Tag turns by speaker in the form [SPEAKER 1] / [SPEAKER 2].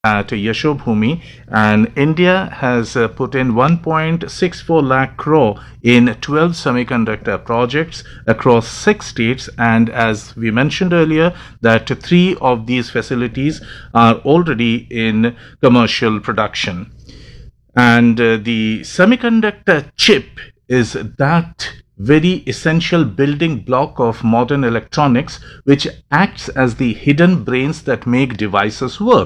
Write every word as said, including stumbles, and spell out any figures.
[SPEAKER 1] at Yashobhoomi, and India has uh, put in one point six four lakh crore in twelve semiconductor projects across six states. And as we mentioned earlier, that three of these facilities are already in commercial production. And uh, the semiconductor chip is that very essential building block of modern electronics, which acts as the hidden brains that make devices work.